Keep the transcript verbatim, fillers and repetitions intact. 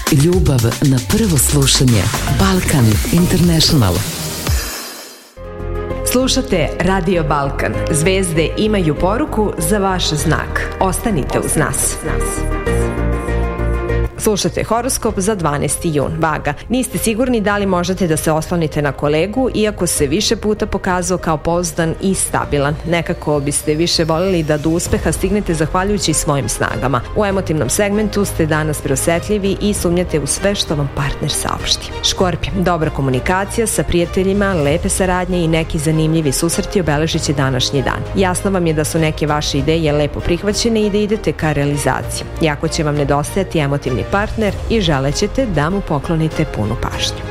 Ljubav na prvo slušanje. Balkan International. Slušate Radio Balkan. Zvezde imaju poruku za vaš znak. Ostanite uz nas. Slušate horoskop za dvanaesti jun. Vaga. Niste sigurni da li možete da se oslonite na kolegu, iako se više puta pokazao kao pouzdan i stabilan. Nekako biste više voljeli da do uspeha stignete zahvaljujući svojim snagama. U emotivnom segmentu ste danas preosetljivi i sumnjate u sve što vam partner saopšti. Škorpij. Dobra komunikacija sa prijateljima, lepe saradnje i neki zanimljivi susreti obeležit će današnji dan. Jasno vam je da su neke vaše ideje lepo prihvaćene i da idete ka realizaciji. Jako će vam nedostajati emotivni partner i želećete da mu poklonite punu pažnju.